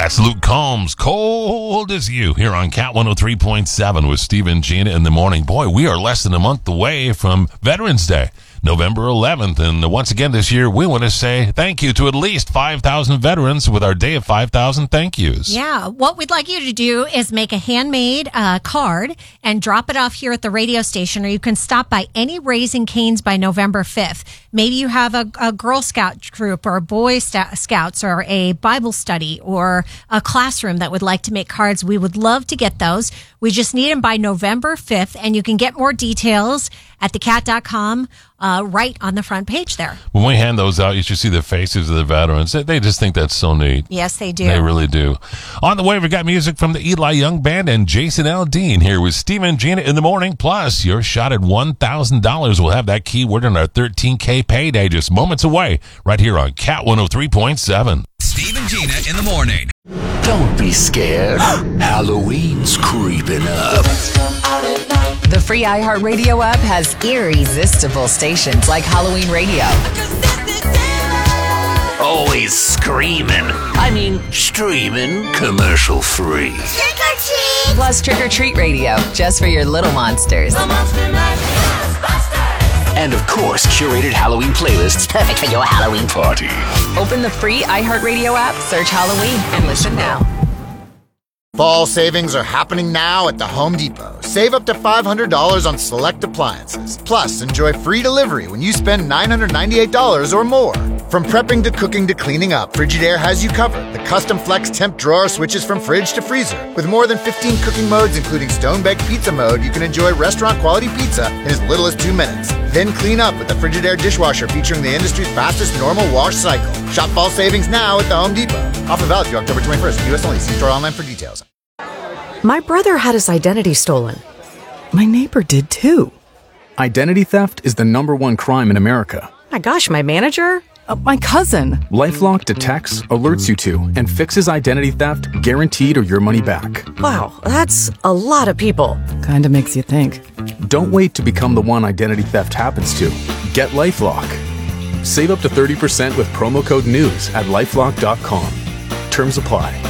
That's Luke Combs, Cold as You, here on Cat 103.7 with Steve and Gina in the morning. Boy, we are less than a month away from Veterans Day, November 11th. And once again this year, we want to say thank you to at least 5,000 veterans with our Day of 5,000 Thank Yous. Yeah, what we'd like you to do is make a handmade card and drop it off here at the radio station, or you can stop by any Raising Cane's by November 5th. Maybe you have a Girl Scout troop or Boy Scouts or a Bible study or a classroom that would like to make cards. We would love to get those. We just need them by November 5th, and you can get more details at thecat.com right on the front page there. When we hand those out, you should see the faces of the veterans. They just think that's so neat. Yes, they do. They really do. On the way, we've got music from the Eli Young Band and Jason Aldean here with Steve and Gina in the morning. Plus, your shot at $1,000. We'll have that keyword in our 13K payday just moments away right here on Cat 103.7. Steve and Gina in the morning. Don't be scared. Halloween's creeping up. The free iHeartRadio app has irresistible stations like Halloween Radio. Always screaming. Streaming commercial free. Trick or treat! Plus Trick or Treat Radio, just for your little monsters. And of course, curated Halloween playlists perfect for your Halloween party. Open the free iHeartRadio app, search Halloween, and listen now. Fall savings are happening now at the Home Depot. Save up to $500 on select appliances. Plus, enjoy free delivery when you spend $998 or more. From prepping to cooking to cleaning up, Frigidaire has you covered. The custom flex temp drawer switches from fridge to freezer. With more than 15 cooking modes, including stone-baked pizza mode, you can enjoy restaurant-quality pizza in as little as 2 minutes. Then clean up with the Frigidaire dishwasher featuring the industry's fastest normal wash cycle. Shop fall savings now at the Home Depot. Offer valid through October 21st. U.S. only. See store online for details. My brother had his identity stolen. My neighbor did too. Identity theft is the #1 crime in America. My gosh, my manager? My cousin. LifeLock detects, alerts you to, and fixes identity theft guaranteed or your money back. Wow, that's a lot of people. Kinda makes you think. Don't wait to become the one identity theft happens to. Get LifeLock. Save up to 30% with promo code NEWS at LifeLock.com. Terms apply.